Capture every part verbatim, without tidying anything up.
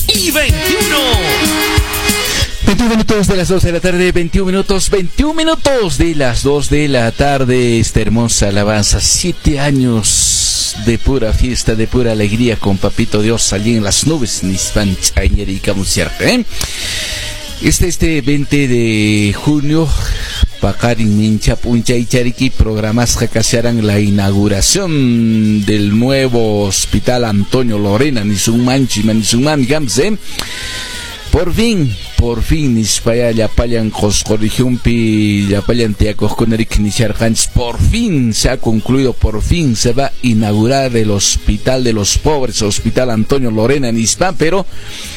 y veintiuno. veintiún minutos de las dos de la tarde, veintiún minutos, veintiún minutos de las dos de la tarde. Esta hermosa alabanza, siete años de pura fiesta, de pura alegría con Papito Dios allí en las nubes. Nispan Chañer y Camuciarca, ¿eh? Este, este veinte de junio, Pacarin Mincha Puncha y Chariqui programas que casarán la inauguración del nuevo Hospital Antonio Lorena, Nisuman, Nisuman, Gamse. Por fin, por fin, Nispaya, Yapayan, Coscorrijumpi, Yapayan, Teacosconerik, Nisharjans, por fin se ha concluido, por fin se va a inaugurar el Hospital de los Pobres, Hospital Antonio Lorena, Nispa, pero...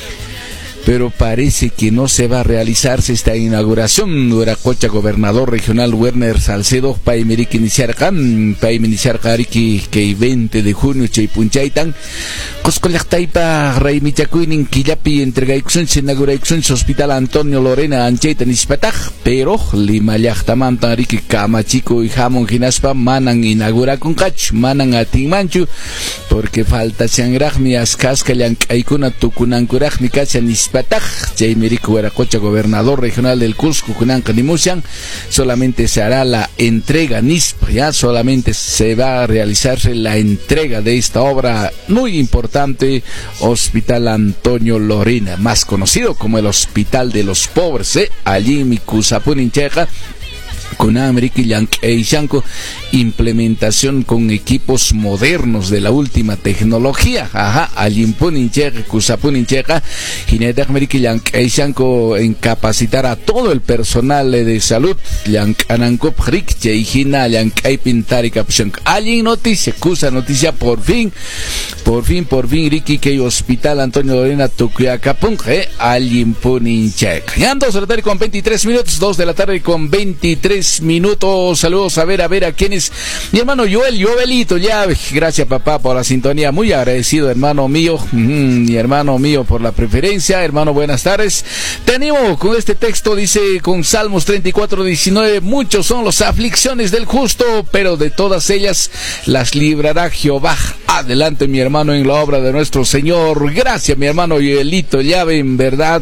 pero parece que no se va a realizarse esta inauguración. Uracocha, gobernador regional Werner Salcedo, Paimerik iniciar Cam, Paim iniciar Kariki, que veinte de junio, Cheipunchaitan, Coscolactaipa, Raimichacuinin, Quillapi, entregaixon, se inauguraixon, Hospital Antonio Lorena, Anchaitan Ispataj, pero Limayachtamanta, Riki, Camachico y Jamón Ginaspa, Manan inaugura con Cach, Manan Atinmanchu, porque falta Changrajmi, Ascascayan, Aikuna, Tucunankurajmi, Cachan Ispataj. Jaimerico Huaracocha, gobernador regional del Cusco, Cunanca, Nimusian, solamente se hará la entrega, Nispa, ya solamente se va a realizarse la entrega de esta obra muy importante, Hospital Antonio Lorena, más conocido como el Hospital de los Pobres, ¿eh? Allí mi Cusapunincheja, con América y Yanco, implementación con equipos modernos de la última tecnología. Ajá, Alimpunincheja, Cusapunincheja, Gineta América y Yanco en capacitar a todo el personal de salud. Yankananko, Rikche y Gina, Yankay Pintari Caption. Allí noticia, Cusa noticia, por fin, por fin, por fin, Riki, que Hospital Antonio Lorena, Tucuyacapunje, Alimpunincheja. Ya dos de la tarde con veintitrés minutos, dos de la tarde con veintitrés minutos. Saludos, a ver, a ver a quiénes. Mi hermano Joel, Joelito, ya, gracias papá por la sintonía, muy agradecido, hermano mío, mm, mi hermano mío por la preferencia. Hermano, buenas tardes. Te animo con este texto, dice, con Salmos treinta y cuatro, diecinueve, muchos son las aflicciones del justo, pero de todas ellas las librará Jehová. Adelante, mi hermano, en la obra de nuestro Señor. Gracias, mi hermano Joelito, ya en verdad.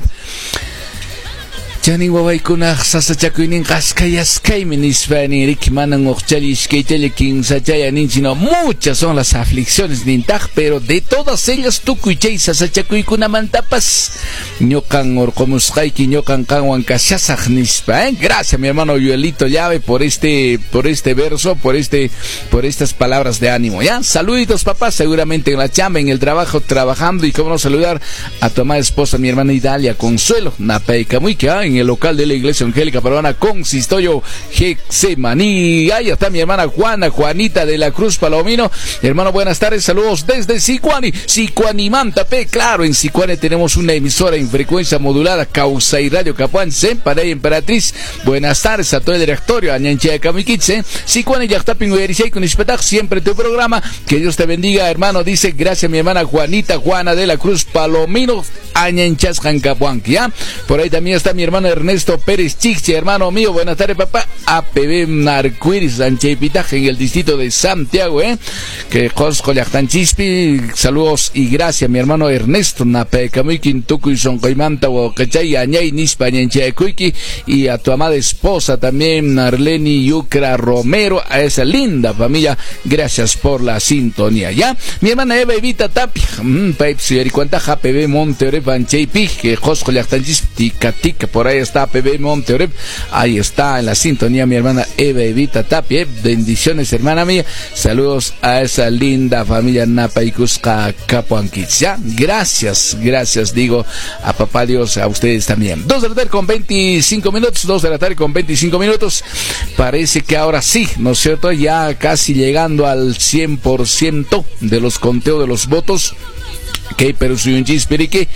Chani wawaykuna sasachakuinin qaskayasqaymi nisfani rikmanan uqchallishkaychalikin sachayaninchino. Muchas son las aflicciones nintaj, pero de todas ellas tukuychay sasachakuykunamantapas ñoqan orqomusqayki ñoqan qanwan kashasaq nispa, ¿eh? Gracias, mi hermano Yuelito Llave, por este por este verso, por este por estas palabras de ánimo. Ya, saluditos papá, seguramente en la chamba, en el trabajo, trabajando, y cómo no saludar a tu amada esposa, mi hermana Idalia Consuelo Napeicamuica, en el local de la Iglesia Angélica Peruana Consistorio Getsemaní. Ahí está mi hermana Juana, Juanita de la Cruz Palomino. Hermano, buenas tardes, saludos desde Sicuani, Sicuanimantapé. Claro, en Sicuani tenemos una emisora en frecuencia modulada, Causa y Radio Capuán, Sempa de Emperatriz. Buenas tardes a todo el directorio, Añanche de Camiquitze, Sicuani Yachtapin Uerishay con Ispetaj, siempre tu programa. Que Dios te bendiga, hermano. Dice, gracias mi hermana Juanita, Juana de la Cruz Palomino, Añanchas Jancapuán. Ya, por ahí también está mi hermano Ernesto Pérez Chiche, hermano mío, buenas tardes papá. A P B Narcuiris, Anchepitaje, en el distrito de Santiago, eh, que Josco Yachtanchispi, saludos y gracias mi hermano Ernesto Napecamuikin, Tucuy Soncoimanta, Huacachay, Añay, Nispa, Ñanchecuiki, y a tu amada esposa también, Arleni Yucra Romero, a esa linda familia, gracias por la sintonía. Ya, mi hermana Eva Evita Tapia, mmm, Pepsi, Ericuantaja, P B Monterrey, Anchepi, que Josco Yachtanchispi, Tica Tica, por ahí está P B Monterrey, ahí está en la sintonía mi hermana Eva Evita Tapia. Bendiciones, hermana mía, saludos a esa linda familia Napa y Cusca Capuanquitz. Ya, gracias, gracias digo a papá Dios, a ustedes también. Dos de la tarde con veinticinco minutos, dos de la tarde con veinticinco minutos, parece que ahora sí, ¿no es cierto? Ya casi llegando al cien por ciento de los conteos de los votos, que pero soy un chispirique.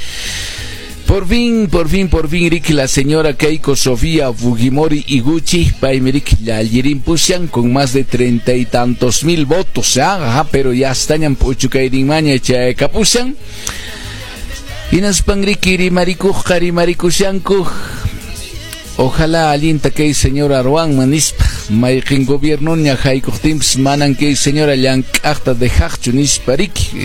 Por fin, por fin, por fin, Ricky, la señora Keiko Sofía Fujimori Iguchi, Paimerik, la Yirin Pusian, con más de treinta y tantos mil votos, ¿eh? Ajá, pero ya están en Puchucaidimaña, Capusian. Y nas pangrikiri mariku, jari marikushanku. Ojalá alienta que señora Arwan Manispa, Maikin gobierno, ña Jaiko Timps, manan que señora Yank, hasta de Hachchunis Parik.